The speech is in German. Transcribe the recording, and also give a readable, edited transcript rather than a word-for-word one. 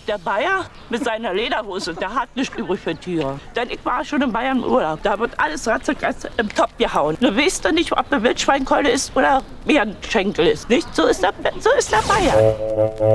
Der Bayer mit seiner Lederhose, der hat nichts übrig für Tiere. Denn ich war schon in Bayern im Urlaub. Da wird alles ratzegatz im Topf gehauen. Du weißt doch nicht, ob der Wildschweinkeule ist oder Bärenschenkel ist. Nicht? So ist der Bayer.